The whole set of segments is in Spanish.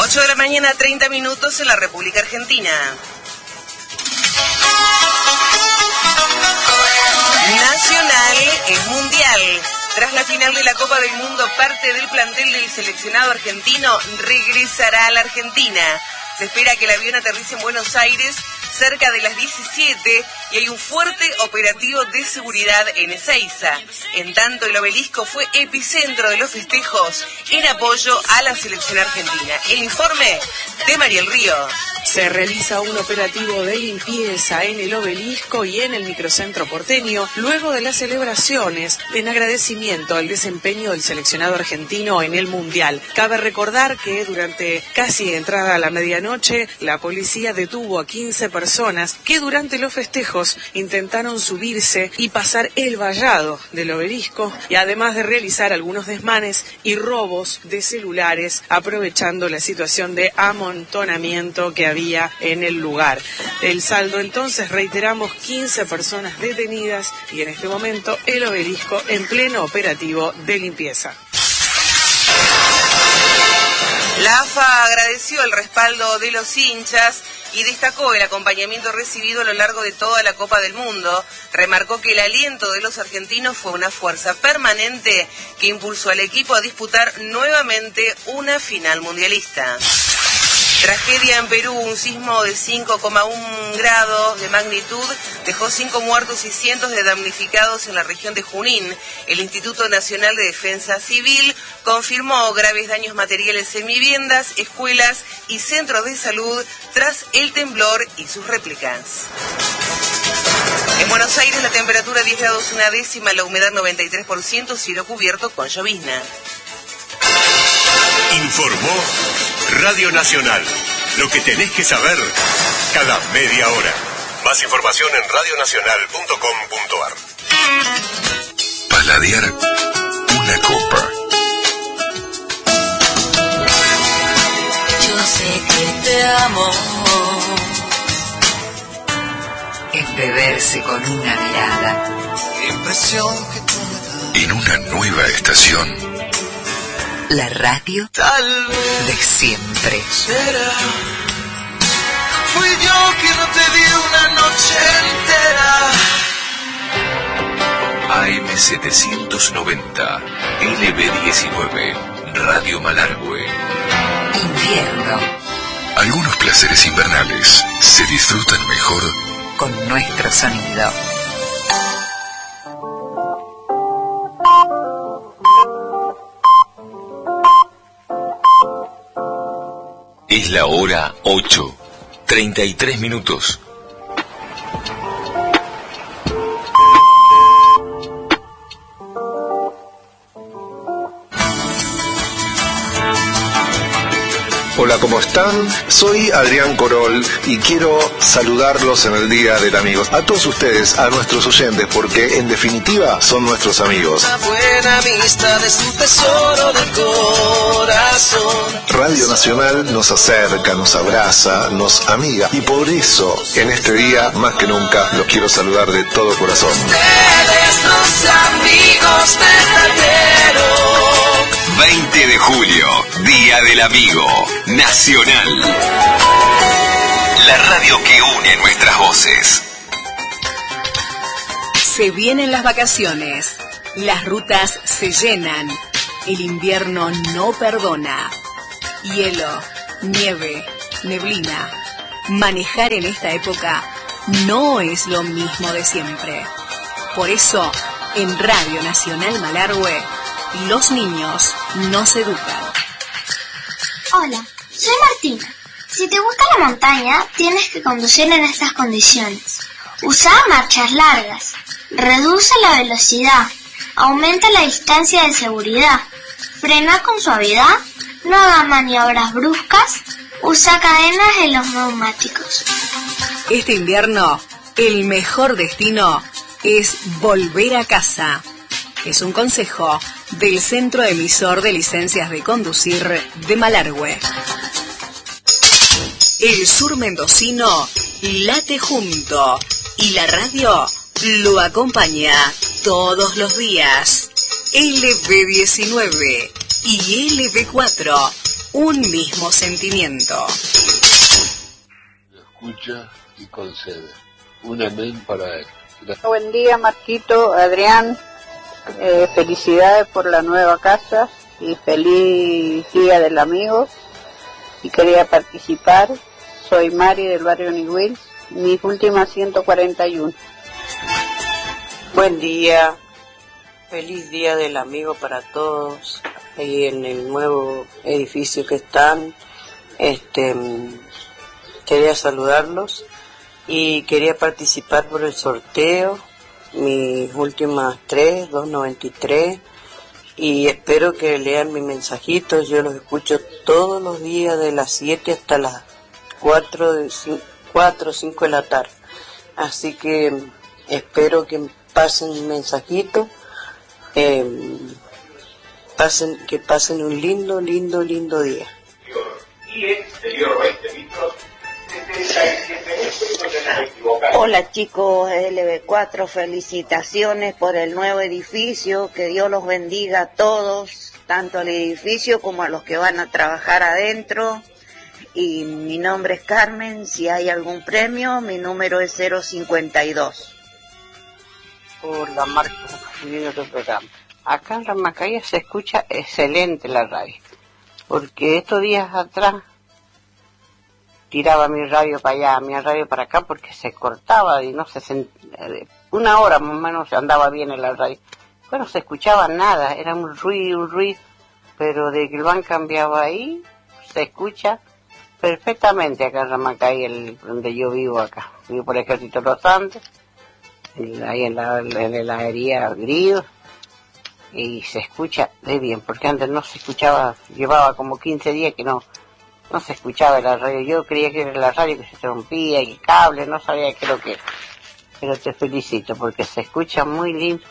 8 de la mañana, 30 minutos en la República Argentina. Nacional es mundial. Tras la final de la Copa del Mundo, parte del plantel del seleccionado argentino regresará a la Argentina. Se espera que el avión aterrice en Buenos Aires cerca de las 17 y hay un fuerte operativo de seguridad en Ezeiza. En tanto, el obelisco fue epicentro de los festejos en apoyo a la selección argentina. El informe de Mariel Río. Se realiza un operativo de limpieza en el obelisco y en el microcentro porteño luego de las celebraciones en agradecimiento al desempeño del seleccionado argentino en el Mundial. Cabe recordar que durante casi entrada a la medianoche, la policía detuvo a 15 personas que durante los festejos intentaron subirse y pasar el vallado del obelisco y además de realizar algunos desmanes y robos de celulares aprovechando la situación de amontonamiento que había en el lugar. El saldo entonces, reiteramos, 15 personas detenidas y en este momento el obelisco en pleno operativo de limpieza. La AFA agradeció el respaldo de los hinchas y destacó el acompañamiento recibido a lo largo de toda la Copa del Mundo. Remarcó que el aliento de los argentinos fue una fuerza permanente que impulsó al equipo a disputar nuevamente una final mundialista. Tragedia en Perú, un sismo de 5,1 grados de magnitud dejó 5 muertos y cientos de damnificados en la región de Junín. El Instituto Nacional de Defensa Civil confirmó graves daños materiales en viviendas, escuelas y centros de salud tras el temblor y sus réplicas. En Buenos Aires la temperatura 10 grados una décima, la humedad 93%, cielo cubierto con llovizna. Informó Radio Nacional. Lo que tenés que saber cada media hora. Más información en radionacional.com.ar. Paladear una copa. Yo sé que te amo. Es beberse con una mirada. Impresión que tú me das. En una nueva estación. La radio Tal vez de siempre. será. Fui yo que no te di una noche entera. AM790, LB19, Radio Malargüe. Invierno. Algunos placeres invernales se disfrutan mejor Con nuestro sonido. Es la hora 8, 33 minutos. Hola, ¿cómo están? Soy Adrián Corol y quiero saludarlos en el Día del Amigo. A todos ustedes, a nuestros oyentes, porque en definitiva son nuestros amigos. Una buena amistad es un tesoro del corazón. Radio Nacional nos acerca, nos abraza, nos amiga y por eso en este día más que nunca los quiero saludar de todo corazón. Ustedes los amigos verdaderos. 20 de julio, Día del Amigo Nacional. La radio que une nuestras voces. Se vienen las vacaciones, las rutas se llenan, el invierno no perdona. Hielo, nieve, neblina. Manejar en esta época no es lo mismo de siempre. Por eso, en Radio Nacional Malargüe, los niños nos educan. Hola, soy Martina. Si te gusta la montaña, tienes que conducir en estas condiciones. Usa marchas largas, reduce la velocidad, aumenta la distancia de seguridad, frena con suavidad, no haga maniobras bruscas, usa cadenas en los neumáticos. Este invierno, el mejor destino es volver a casa. Es un consejo del Centro Emisor de Licencias de Conducir de Malargüe. El sur mendocino late junto y la radio lo acompaña todos los días. LB19 y LB4 un mismo sentimiento. Escucha y concede. Un amén para él. Gracias. Buen día, Marquito, Adrián. Felicidades por la nueva casa y feliz día del amigo. Y quería participar. Soy Mari del barrio Newell, mis últimas 141. Buen día, feliz día del amigo para todos, ahí en el nuevo edificio que están. Quería saludarlos y quería participar por el sorteo, mis últimas 293, y espero que lean mis mensajitos. Yo los escucho todos los días de las 7 hasta las 4 o 5 de la tarde, así que espero que pasen un mensajito, que pasen un lindo día. Y exterior 20 litros, 77.000 Hola chicos de LB4, felicitaciones por el nuevo edificio, que Dios los bendiga a todos, tanto al edificio como a los que van a trabajar adentro. Y mi nombre es Carmen, si hay algún premio, mi número es 052. Hola, Marco, viendo tu programa. Acá en Ramacaya se escucha excelente la radio, porque estos días atrás tiraba mi radio para allá, mi radio para acá, porque se cortaba y no se una hora más o menos andaba bien en la radio. Bueno, se escuchaba nada, era un ruido, pero de que lo han cambiado ahí, se escucha perfectamente acá en Ramacay, donde yo vivo acá. Vivo por el Ejército de los Andes, ahí en la heladería Grillo, y se escucha de bien, porque antes no se escuchaba, llevaba como 15 días que no se escuchaba la radio. Yo creía que era la radio que se rompía, y el cable, no sabía qué es lo que era. Pero te felicito, porque se escucha muy limpio.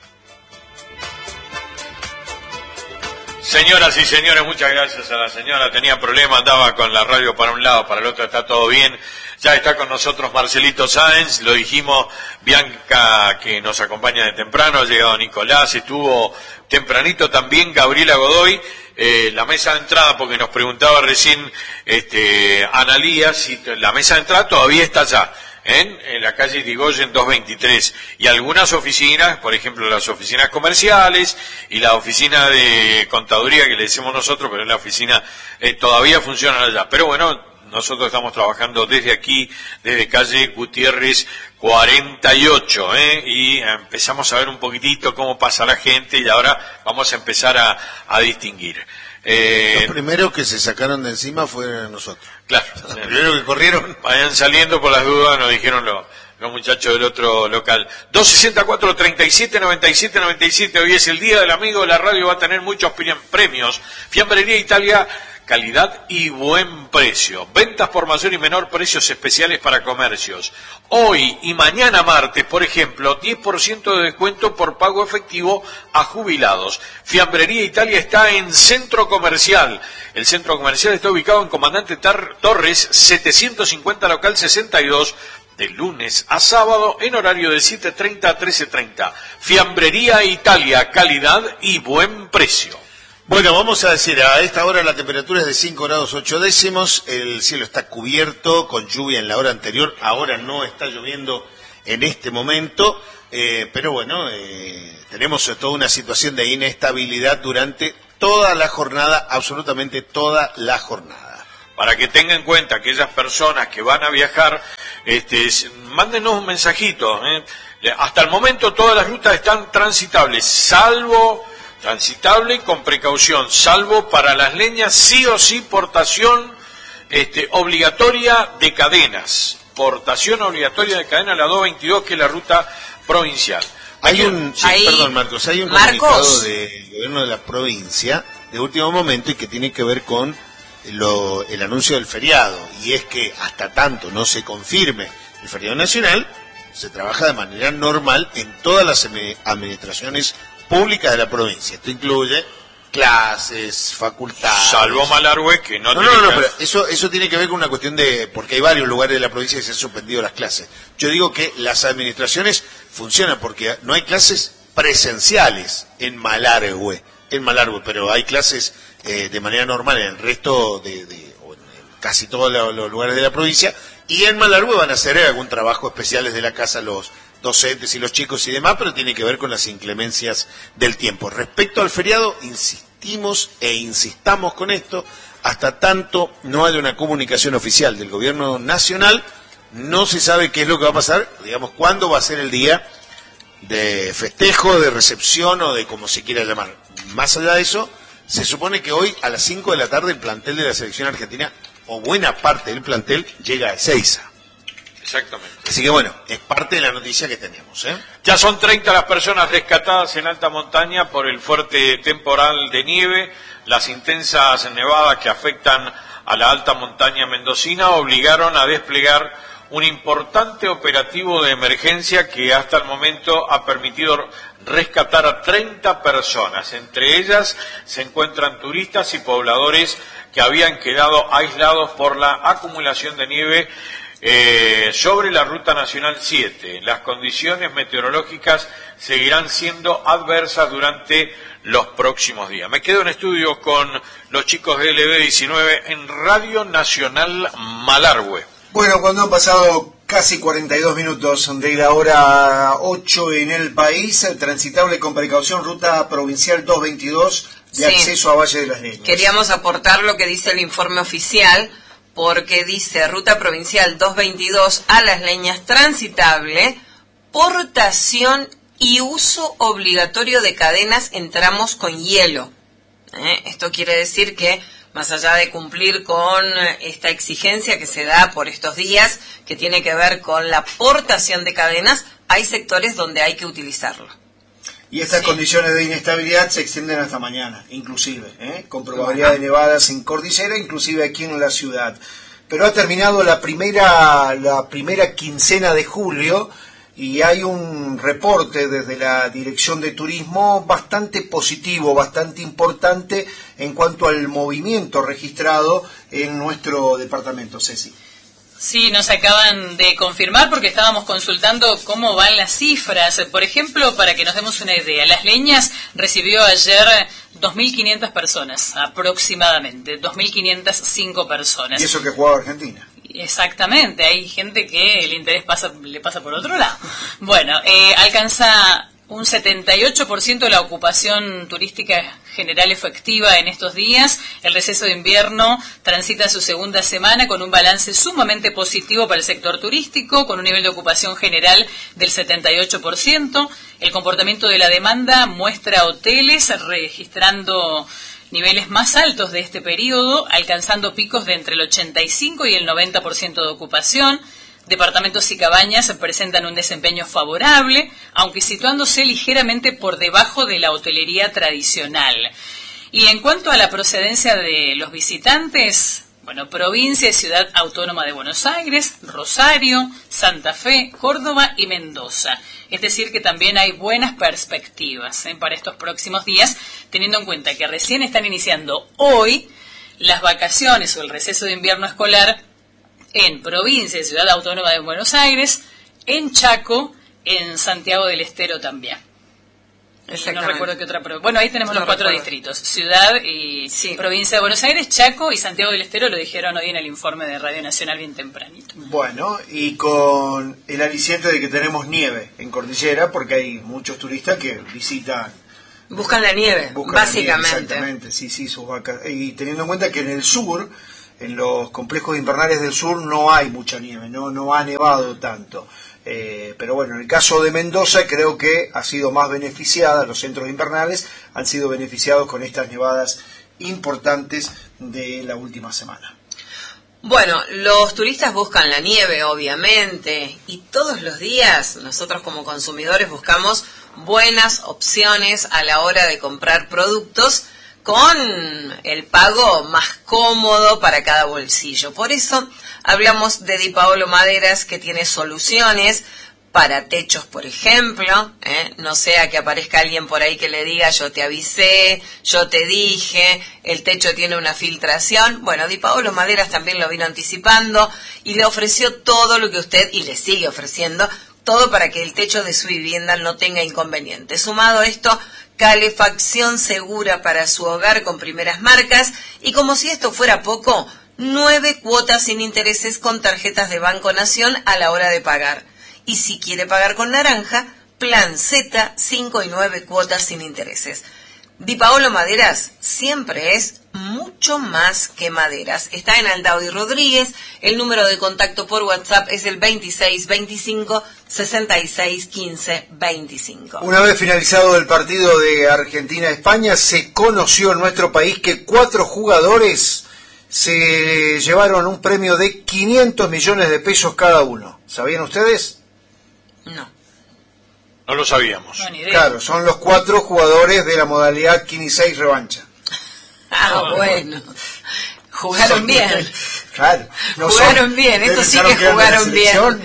Señoras y señores, muchas gracias a la señora. Tenía problemas, andaba con la radio para un lado, para el otro, está todo bien. Ya está con nosotros Marcelito Sáenz, lo dijimos, Bianca, que nos acompaña de temprano, ha llegado Nicolás, estuvo tempranito también Gabriela Godoy, la mesa de entrada, porque nos preguntaba recién Analía si la mesa de entrada todavía está allá. En la calle Irigoyen 223, y algunas oficinas, por ejemplo las oficinas comerciales y la oficina de contaduría que le decimos nosotros, pero en la oficina todavía funcionan allá. Pero bueno, nosotros estamos trabajando desde aquí, desde calle Gutiérrez 48, y empezamos a ver un poquitito cómo pasa la gente, y ahora vamos a empezar a distinguir. Los primeros que se sacaron de encima fueron nosotros. Claro. Los primeros que corrieron. Vayan saliendo por las dudas, nos dijeron los muchachos del otro local. 264-37-97-97. Hoy es el Día del Amigo. La radio va a tener muchos premios. Fiambrería Italia, calidad y buen precio. Ventas por mayor y menor, precios especiales para comercios. Hoy y mañana martes, por ejemplo, 10% de descuento por pago efectivo a jubilados. Fiambrería Italia está en Centro Comercial. El Centro Comercial está ubicado en Comandante Torres 750, local 62, de lunes a sábado en horario de 7:30 a 13:30. Fiambrería Italia, calidad y buen precio. Bueno, vamos a decir, a esta hora la temperatura es de 5 grados 8 décimos, el cielo está cubierto con lluvia en la hora anterior, ahora no está lloviendo en este momento, pero bueno, tenemos toda una situación de inestabilidad durante toda la jornada, absolutamente toda la jornada. Para que tengan en cuenta aquellas personas que van a viajar, mándenos un mensajito. Hasta el momento todas las rutas están transitables, transitable con precaución, salvo para las leñas, sí o sí portación obligatoria de cadenas. Portación obligatoria de cadena, la 222, que es la ruta provincial. Perdón, Marcos, hay un comunicado del gobierno de la provincia de último momento y que tiene que ver con el anuncio del feriado, y es que hasta tanto no se confirme el feriado nacional, se trabaja de manera normal en todas las administraciones públicas de la provincia. Esto incluye clases, facultades. Salvo Malargüe, que no tiene pero eso tiene que ver con una cuestión porque hay varios lugares de la provincia que se han suspendido las clases. Yo digo que las administraciones funcionan porque no hay clases presenciales en Malargüe, pero hay clases de manera normal en el resto de o en casi todos los lugares de la provincia, y en Malargüe van a hacer algún trabajo especial desde la casa los docentes y los chicos y demás, pero tiene que ver con las inclemencias del tiempo. Respecto al feriado, insistimos e insistamos con esto, hasta tanto no haya una comunicación oficial del gobierno nacional, no se sabe qué es lo que va a pasar, digamos, cuándo va a ser el día de festejo, de recepción o de como se quiera llamar. Más allá de eso, se supone que hoy a las 5 de la tarde el plantel de la selección argentina, o buena parte del plantel, llega a Ezeiza. Exactamente. Así que bueno, es parte de la noticia que tenemos. Ya son 30 las personas rescatadas en alta montaña por el fuerte temporal de nieve. Las intensas nevadas que afectan a la alta montaña mendocina obligaron a desplegar un importante operativo de emergencia que hasta el momento ha permitido rescatar a 30 personas. Entre ellas se encuentran turistas y pobladores que habían quedado aislados por la acumulación de nieve sobre la Ruta Nacional 7. Las condiciones meteorológicas seguirán siendo adversas durante los próximos días. Me quedo en estudio con los chicos de LB19 en Radio Nacional Malargüe. Bueno, cuando han pasado casi 42 minutos de la hora 8 en el país, transitable con precaución, ruta provincial 222 de acceso a Valle de las Leñas. Queríamos aportar lo que dice el informe oficial, porque dice ruta provincial 222 a Las Leñas transitable, portación y uso obligatorio de cadenas en tramos con hielo. Esto quiere decir que, más allá de cumplir con esta exigencia que se da por estos días, que tiene que ver con la portación de cadenas, hay sectores donde hay que utilizarlo. Y estas condiciones de inestabilidad se extienden hasta mañana, inclusive, con probabilidad de nevadas en cordillera, inclusive aquí en la ciudad. Pero ha terminado la primera quincena de julio y hay un reporte desde la Dirección de Turismo bastante positivo, bastante importante en cuanto al movimiento registrado en nuestro departamento, Ceci. Sí, nos acaban de confirmar porque estábamos consultando cómo van las cifras. Por ejemplo, para que nos demos una idea, Las Leñas recibió ayer 2.500 personas, aproximadamente, 2.505 personas. Y eso que jugaba Argentina. Exactamente, hay gente que el interés le pasa por otro lado. Bueno, alcanza un 78% de la ocupación turística general efectiva en estos días. El receso de invierno transita su segunda semana con un balance sumamente positivo para el sector turístico, con un nivel de ocupación general del 78%. El comportamiento de la demanda muestra hoteles registrando niveles más altos de este periodo, alcanzando picos de entre el 85 y el 90% de ocupación. Departamentos y cabañas presentan un desempeño favorable, aunque situándose ligeramente por debajo de la hotelería tradicional. Y en cuanto a la procedencia de los visitantes, bueno, provincia y ciudad autónoma de Buenos Aires, Rosario, Santa Fe, Córdoba y Mendoza. Es decir, que también hay buenas perspectivas para estos próximos días, teniendo en cuenta que recién están iniciando hoy las vacaciones o el receso de invierno escolar en provincia y ciudad autónoma de Buenos Aires, en Chaco, en Santiago del Estero también. No recuerdo qué otra, pero bueno, ahí tenemos los 4 distritos, ciudad y provincia de Buenos Aires, Chaco y Santiago del Estero, lo dijeron hoy en el informe de Radio Nacional bien tempranito. Bueno, y con el aliciente de que tenemos nieve en cordillera, porque hay muchos turistas que visitan. Buscan la nieve, básicamente. Exactamente, sí, sus vacas. Y teniendo en cuenta que en el sur, en los complejos invernales del sur, no hay mucha nieve, no ha nevado tanto. Pero bueno, en el caso de Mendoza creo que ha sido más beneficiada, los centros invernales han sido beneficiados con estas nevadas importantes de la última semana. Bueno, los turistas buscan la nieve, obviamente, y todos los días nosotros como consumidores buscamos buenas opciones a la hora de comprar productos con el pago más cómodo para cada bolsillo. Por eso hablamos de Di Paolo Maderas, que tiene soluciones para techos, por ejemplo, no sea que aparezca alguien por ahí que le diga yo te avisé, yo te dije, el techo tiene una filtración. Bueno, Di Paolo Maderas también lo vino anticipando y le ofreció todo lo que usted, y le sigue ofreciendo, Todo para que el techo de su vivienda no tenga inconvenientes. Sumado a esto, calefacción segura para su hogar con primeras marcas y como si esto fuera poco, 9 cuotas sin intereses con tarjetas de Banco Nación a la hora de pagar. Y si quiere pagar con naranja, plan Z, 5 y 9 cuotas sin intereses. Di Paolo Maderas siempre es mucho más que maderas. Está en Aldao y Rodríguez. El número de contacto por WhatsApp es el 2625 66 15 25. Una vez finalizado el partido de Argentina-España, se conoció en nuestro país que 4 jugadores se llevaron un premio de 500 millones de pesos cada uno. ¿Sabían ustedes? No. No lo sabíamos. No, ni idea. Claro, son los 4 jugadores de la modalidad 15-6 revancha. Bueno. Jugaron bien. Claro. No jugaron bien, esto sí que jugaron bien.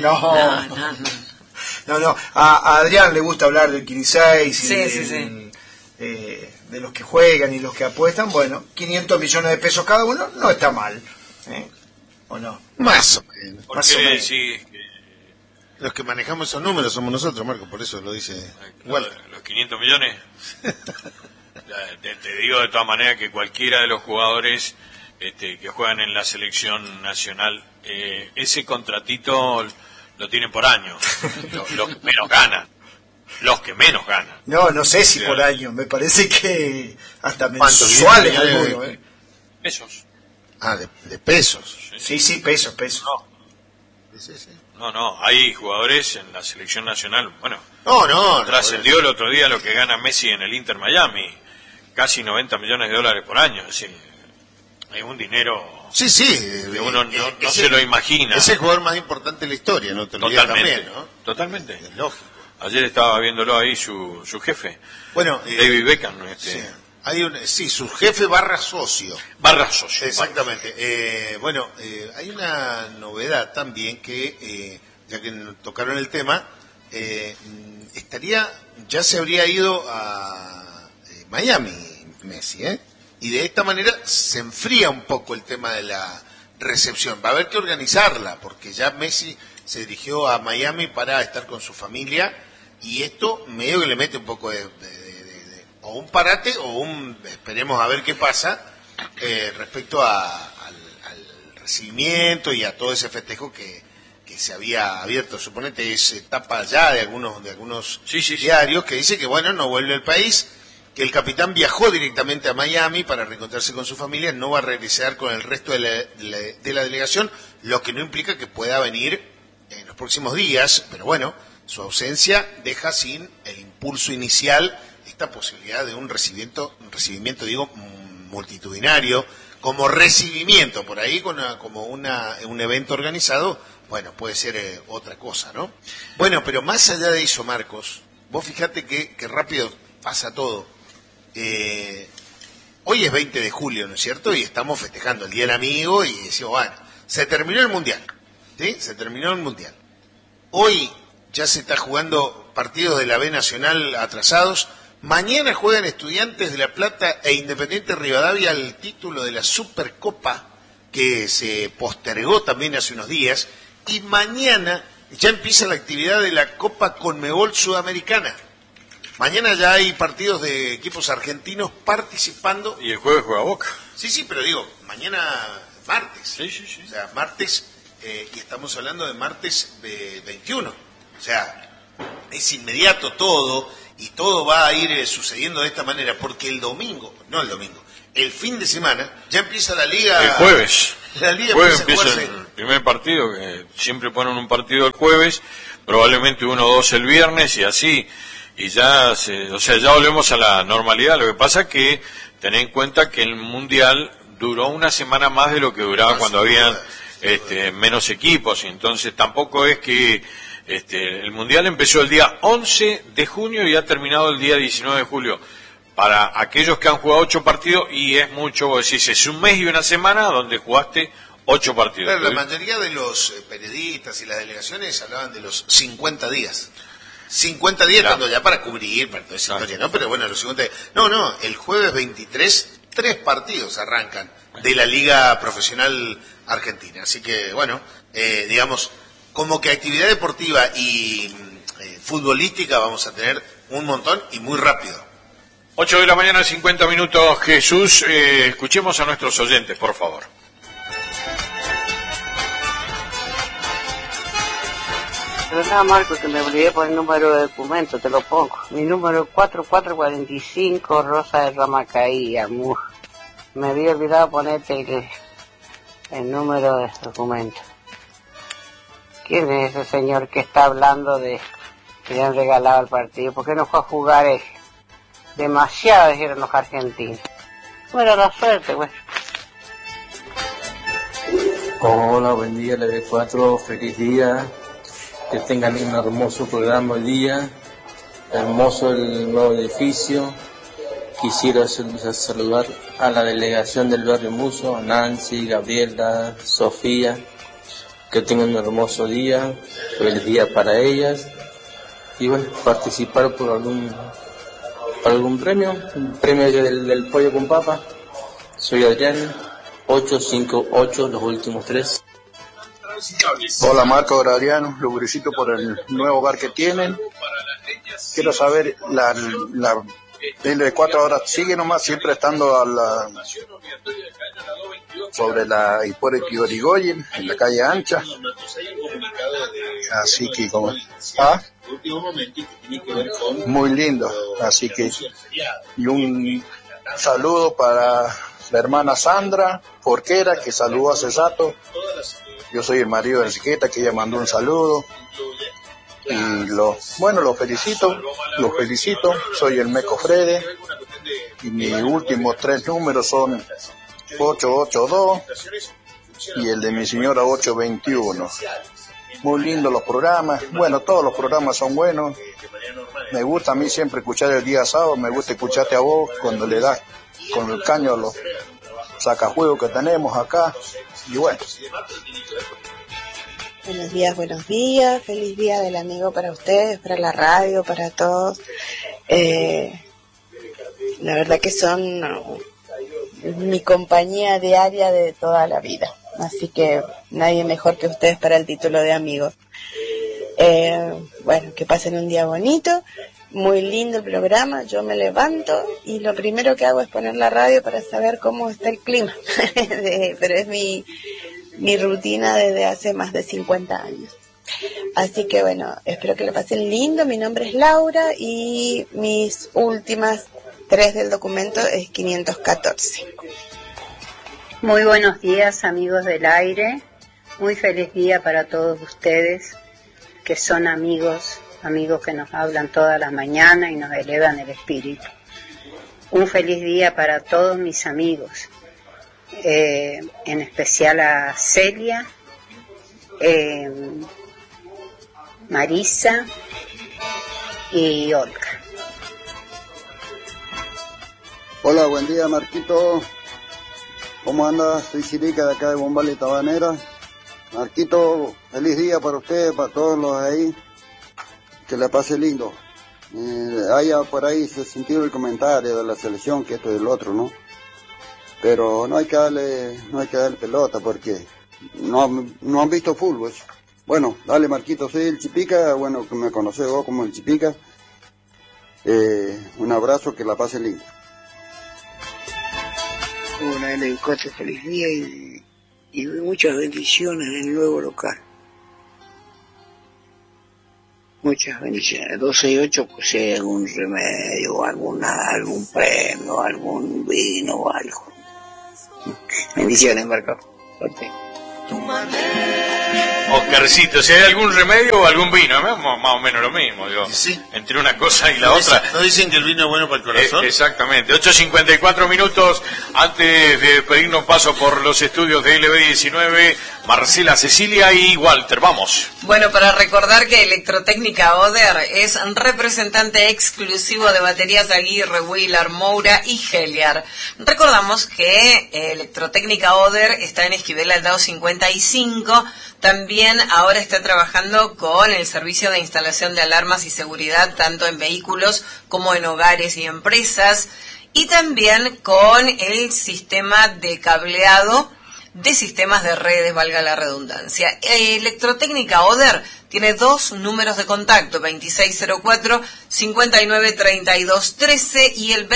No. A Adrián le gusta hablar del 15-6 de los que juegan y los que apuestan. Bueno, 500 millones de pesos cada uno no está mal. ¿O no? Más o menos. Porque sí, los que manejamos esos números somos nosotros, Marco, por eso lo dice. Igual. Los 500 millones. Te digo de todas maneras que cualquiera de los jugadores que juegan en la selección nacional, ese contratito lo tienen por año. Los que menos ganan. Los que menos ganan. No sé si por año. Me parece que hasta mensuales algunos. Pesos. Ah, de pesos. Sí, pesos. No. Sí. No, hay jugadores en la selección nacional. Bueno, trascendió el otro día lo que gana Messi en el Inter Miami. Casi 90 millones de dólares por año. Es decir, hay un dinero que uno no se lo imagina. Es el jugador más importante de la historia, ¿no? Te lo digo también, ¿no? Totalmente. Es lógico. Ayer estaba viéndolo ahí su jefe. Bueno, David Beckham. Sí, su jefe / socio. Exactamente. Hay una novedad también que, ya que tocaron el tema, ya se habría ido a Miami Messi, y de esta manera se enfría un poco el tema de la recepción. Va a haber que organizarla, porque ya Messi se dirigió a Miami para estar con su familia, y esto medio que le mete un poco o un parate o esperemos a ver qué pasa respecto al recibimiento y a todo ese festejo que se había abierto. Suponete es tapa ya de algunos diarios que dice que no vuelve al país, que el capitán viajó directamente a Miami para reencontrarse con su familia, no va a regresar con el resto de la delegación, lo que no implica que pueda venir en los próximos días, pero su ausencia deja sin el impulso inicial esta posibilidad de un recibimiento multitudinario, como recibimiento por ahí, como un evento organizado, puede ser otra cosa, ¿no? Pero más allá de eso, Marcos, vos fíjate que rápido pasa todo. Hoy es 20 de julio, ¿no es cierto? Y estamos festejando el Día del Amigo y decimos, se terminó el Mundial, ¿sí? Se terminó el Mundial. Hoy ya se está jugando partidos de la B Nacional atrasados. Mañana juegan Estudiantes de La Plata e Independiente Rivadavia el título de la Supercopa, que se postergó también hace unos días. Y mañana ya empieza la actividad de la Copa Conmebol Sudamericana. Mañana ya hay partidos de equipos argentinos participando. Y el jueves juega Boca. Sí, pero digo, mañana martes. Sí. O sea, martes, y estamos hablando de martes de 21. O sea, es inmediato todo, y todo va a ir sucediendo de esta manera, porque el fin de semana ya empieza la liga. El jueves. La liga empieza el primer partido, que siempre ponen un partido el jueves, probablemente 1 o 2 el viernes, y así. Y ya ya volvemos a la normalidad. Lo que pasa es que tened en cuenta que el Mundial duró una semana más de lo que duraba cuando habían menos equipos, y entonces tampoco es que el Mundial empezó el día 11 de junio y ha terminado el día 19 de julio. Para aquellos que han jugado 8 partidos, y es mucho, vos decís, es un mes y una semana donde jugaste 8 partidos. Pero la mayoría de los periodistas y las delegaciones hablaban de los 50 días. 50 días cuando ya para cubrir, para toda esa historia, ¿no? Pero los 50 días. No, el jueves 23, 3 partidos arrancan de la Liga Profesional Argentina. Así que, digamos, como que actividad deportiva y futbolística vamos a tener un montón y muy rápido. 8 de la mañana, 50 minutos, Jesús. Escuchemos a nuestros oyentes, por favor. Pero nada, Marco, que me olvidé por el número de documento, te lo pongo. Mi número es 4445, Rosa de Ramacaí, amor. Me había olvidado ponerte el número de documento. ¿Quién es ese señor que está hablando de que le han regalado el partido? ¿Por qué no fue a jugar él? Demasiado dijeron los argentinos. Bueno, la suerte, güey. Hola, buen día, LB4, feliz día. Que tengan un hermoso programa hoy día. Hermoso el nuevo edificio. Quisiera saludar a la delegación del barrio Muso, a Nancy, Gabriela, Sofía. Que tengan un hermoso día, feliz día para ellas. Y bueno, participar por algún premio, un premio del pollo con papa. Soy Adrián, 858, los últimos 3. Hola Marco, Adriano, lo felicito por el nuevo hogar que tienen. Quiero saber, la L4 ahora sigue nomás siempre estando sobre la Hipólito Yrigoyen, en la calle Ancha. Así que muy lindo, así que y un saludo para la hermana Sandra Porquera, que saludó hace rato. Yo soy el marido de Enriqueta, que ella mandó un saludo. Y los felicito, soy el Meco Frede, y mis últimos 3 números son 882 y el de mi señora 821. Muy lindos los programas, bueno, todos los programas son buenos. Me gusta a mí siempre escuchar el día sábado, me gusta escucharte a vos cuando le das con el caño a los sacajuegos que tenemos acá, y bueno. Buenos días, feliz día del amigo para ustedes, para la radio, para todos. La verdad que son mi compañía diaria de toda la vida, así que nadie mejor que ustedes para el título de amigos. Bueno, que pasen un día bonito, muy lindo el programa. Yo me levanto y lo primero que hago es poner la radio para saber cómo está el clima, pero es mi rutina desde hace más de 50 años. Así que bueno, espero que lo pasen lindo. Mi nombre es Laura y mis últimas 3 del documento es 514. Muy buenos días, amigos del aire. Muy feliz día para todos ustedes, que son amigos que nos hablan todas las mañanas y nos elevan el espíritu. Un feliz día para todos mis amigos. En especial a Celia, Marisa y Olga. Hola, buen día Marquito, ¿cómo andas? Soy Chirica de acá de Bombal y Tabanera. Marquito, feliz día para ustedes, para todos los ahí, que la pase lindo. Haya por ahí se sintió el comentario de la selección, que esto y el otro, ¿no? Pero no hay que darle pelota porque no han visto fútbol. Bueno, dale Marquito, soy el Chipica, bueno, que me conocés vos como el Chipica. Un abrazo, que la pase lindo. Una L4, feliz día y muchas bendiciones en el nuevo local. Muchas bendiciones. 12 y 8, pues si hay algún remedio, algún premio, algún vino o algo. Bendiciones, Marco. Suerte. Oscarcito, si hay algún remedio o algún vino, más o menos lo mismo, digo. Sí. Entre una cosa y la otra. ¿No dicen que el vino es bueno para el corazón? Exactamente. 8:54 minutos. Antes de pedirnos paso por los estudios de LB19, Marcela, Cecilia y Walter. Vamos. Bueno, para recordar que Electrotécnica Oder es representante exclusivo de baterías Aguirre, Wheeler, Moura y Heliar. Recordamos que Electrotécnica Oder está en Esquivel Aldao 55. También ahora está trabajando con el servicio de instalación de alarmas y seguridad tanto en vehículos como en hogares y empresas, y también con el sistema de cableado de sistemas de redes, valga la redundancia. Electrotécnica Oder tiene 2 números de contacto, 2604-593213 y el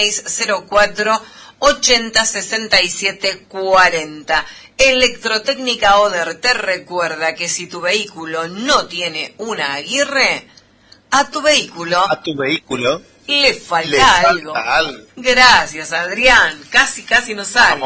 2604-806740. Electrotécnica Oder te recuerda que si tu vehículo no tiene una aguirre, a tu vehículo le falta algo. Gracias, Adrián. Casi nos sale.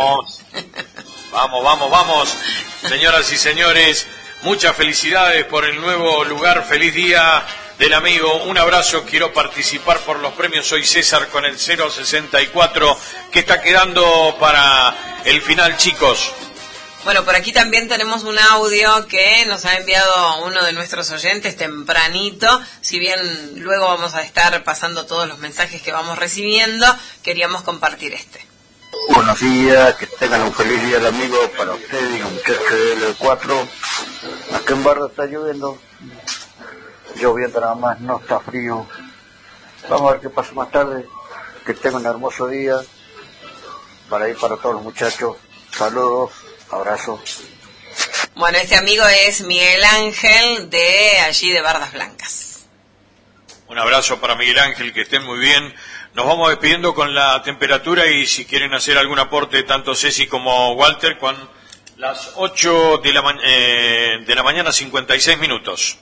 Vamos. Señoras y señores, muchas felicidades por el nuevo lugar. Feliz día del amigo. Un abrazo. Quiero participar por los premios. Soy César con el 064 que está quedando para el final, chicos. Bueno, por aquí también tenemos un audio que nos ha enviado uno de nuestros oyentes tempranito. Si bien luego vamos a estar pasando todos los mensajes que vamos recibiendo, queríamos compartir este. Buenos días, que tengan un feliz día el amigo para ustedes y los muchachos del 4. Acá en Barra está lloviendo nada más, no está frío. Vamos a ver qué pasa más tarde. Que tengan un hermoso día para ir para todos los muchachos. Saludos. Abrazo. Bueno, este amigo es Miguel Ángel de allí de Bardas Blancas. Un abrazo para Miguel Ángel, que estén muy bien. Nos vamos despidiendo con la temperatura y si quieren hacer algún aporte, tanto Ceci como Walter, con las 8 de la mañana, 56 minutos.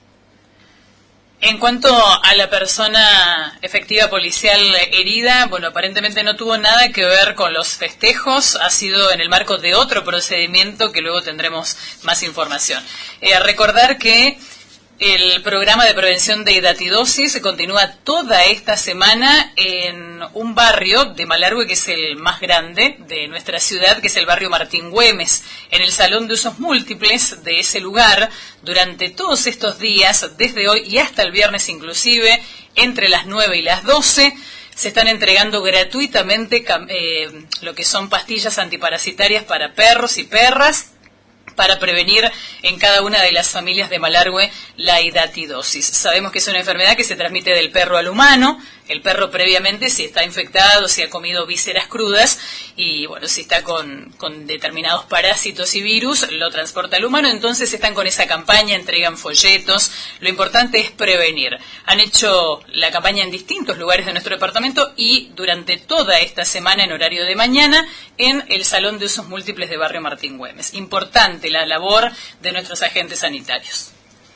En cuanto a la persona efectiva policial herida, bueno, aparentemente no tuvo nada que ver con los festejos, ha sido en el marco de otro procedimiento que luego tendremos más información. Recordar que el programa de prevención de hidatidosis continúa toda esta semana en un barrio de Malargüe que es el más grande de nuestra ciudad, que es el barrio Martín Güemes, en el Salón de Usos Múltiples de ese lugar. Durante todos estos días, desde hoy y hasta el viernes inclusive, entre las 9 y las 12, se están entregando gratuitamente lo que son pastillas antiparasitarias para perros y perras, para prevenir en cada una de las familias de Malargüe la hidatidosis. Sabemos que es una enfermedad que se transmite del perro al humano. El perro previamente, si está infectado, si ha comido vísceras crudas y bueno, si está con determinados parásitos y virus, lo transporta al humano. Entonces están con esa campaña, entregan folletos. Lo importante es prevenir. Han hecho la campaña en distintos lugares de nuestro departamento y durante toda esta semana en horario de mañana en el Salón de Usos Múltiples de Barrio Martín Güemes. Importante la labor de nuestros agentes sanitarios.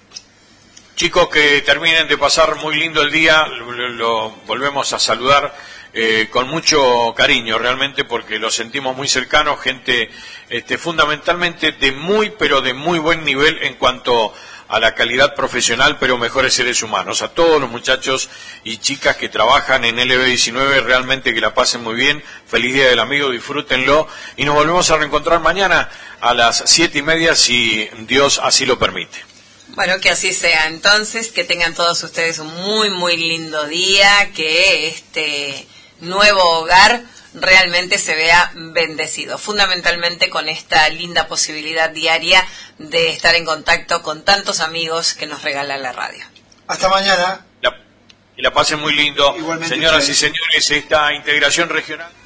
Chicos, que terminen de pasar muy lindo el día, lo volvemos a saludar con mucho cariño realmente porque lo sentimos muy cercano, gente fundamentalmente de muy buen nivel en cuanto a la calidad profesional, pero mejores seres humanos. A todos los muchachos y chicas que trabajan en LB19, realmente que la pasen muy bien. Feliz Día del Amigo, disfrútenlo y nos volvemos a reencontrar mañana a las 7:30 si Dios así lo permite. Bueno, que así sea. Entonces, que tengan todos ustedes un muy lindo día, que este nuevo hogar realmente se vea bendecido, fundamentalmente con esta linda posibilidad diaria de estar en contacto con tantos amigos que nos regala la radio. Hasta mañana. Y la pasen muy lindo. Igualmente. Señoras y señores, esta integración regional...